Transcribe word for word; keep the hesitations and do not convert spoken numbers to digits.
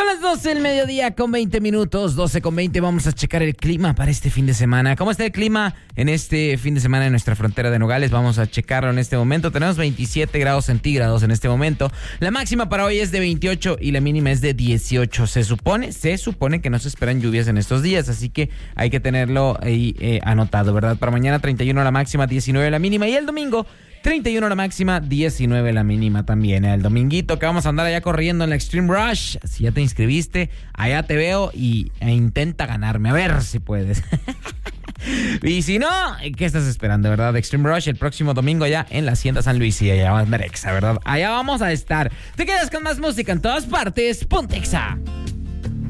Son las doce del mediodía con veinte minutos, doce con veinte. Vamos a checar el clima para este fin de semana. ¿Cómo está el clima en este fin de semana en nuestra frontera de Nogales? Vamos a checarlo en este momento. Tenemos veintisiete grados centígrados en este momento. La máxima para hoy es de veintiocho y la mínima es de dieciocho. Se supone, se supone que no se esperan lluvias en estos días, así que hay que tenerlo ahí eh, anotado, ¿verdad? Para mañana treinta y uno la máxima, diecinueve la mínima, y el domingo treinta y uno la máxima, diecinueve la mínima también. El dominguito que vamos a andar allá corriendo en la Extreme Rush. Si ya te inscribiste, allá te veo y e intenta ganarme. A ver si puedes. Y si no, ¿qué estás esperando, verdad? Extreme Rush el próximo domingo allá en la Hacienda San Luis y allá va a andar Exa, ¿verdad? Allá vamos a estar. Te quedas con más música en todas partes. Ponte Exa.